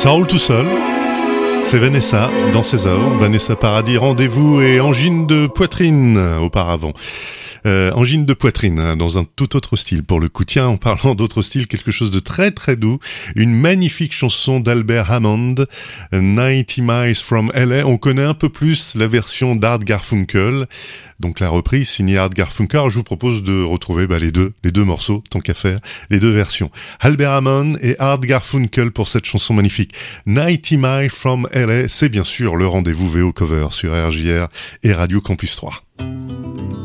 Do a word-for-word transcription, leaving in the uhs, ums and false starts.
Soul tout seul. C'est Vanessa dans ses heures. Vanessa Paradis, rendez-vous et angine de poitrine auparavant. Euh, angine de poitrine, hein, dans un tout autre style pour le coup. Tiens, en parlant d'autre style, quelque chose de très très doux, une magnifique chanson d'Albert Hammond, ninety miles from L A. On connaît un peu plus la version d'Art Garfunkel, donc la reprise signée Art Garfunkel. Alors, je vous propose de retrouver bah, les deux, les deux morceaux, tant qu'à faire, les deux versions. Albert Hammond et Art Garfunkel pour cette chanson magnifique. ninety miles from L A, c'est bien sûr le rendez-vous V O Cover sur R J R et Radio Campus trois.